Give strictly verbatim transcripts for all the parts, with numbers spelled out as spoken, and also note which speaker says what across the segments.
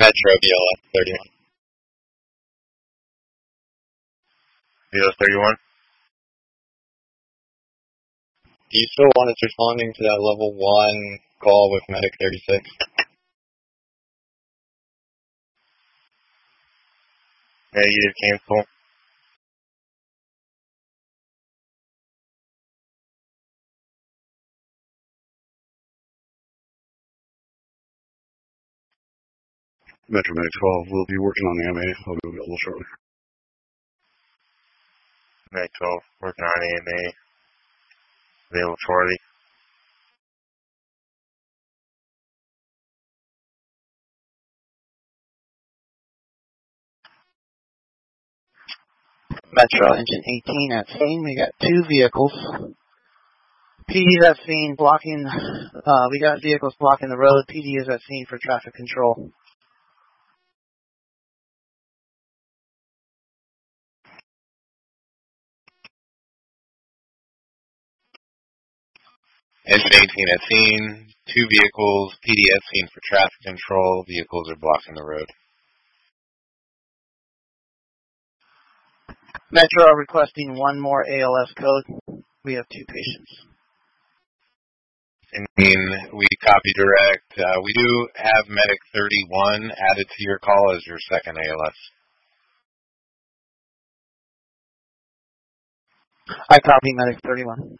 Speaker 1: Metro B L S thirty-one.
Speaker 2: B L S thirty-one?
Speaker 1: Do you still want us responding to that level one call with Medic thirty-six?
Speaker 2: Negative, cancel.
Speaker 3: Metro Medic twelve will be working on the M A. I'll be available shortly.
Speaker 2: Medic twelve, working on A M A. Available shortly.
Speaker 4: Metro Engine eighteen at scene. We got two vehicles. P D's at scene blocking, uh, we got vehicles blocking the road. P D is at scene for traffic control.
Speaker 5: Engine eighteen at scene, two vehicles, P D at scene for traffic control, vehicles are blocking the road.
Speaker 4: Metro are requesting one more A L S code. We have two patients.
Speaker 5: I mean, we copy direct. Uh, we do have Medic thirty-one added to your call as your second A L S.
Speaker 4: I copy Medic thirty-one.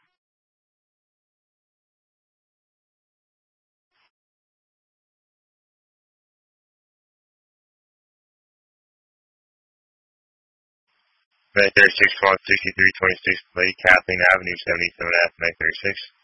Speaker 2: Medic thirty-six, call sixty-three twenty-six, Lady Kathleen Avenue, seventy-seven F, Medic thirty-six.